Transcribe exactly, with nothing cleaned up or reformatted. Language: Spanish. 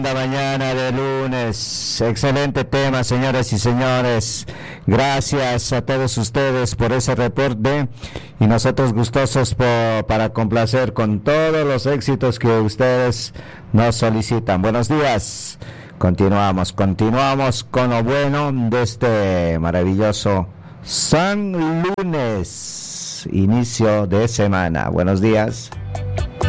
La mañana de lunes, excelente tema, señoras y señores. Gracias a todos ustedes por ese reporte y nosotros gustosos por, para complacer con todos los éxitos que ustedes nos solicitan. Buenos días. Continuamos, continuamos con lo bueno de este maravilloso San Lunes, inicio de semana. Buenos días.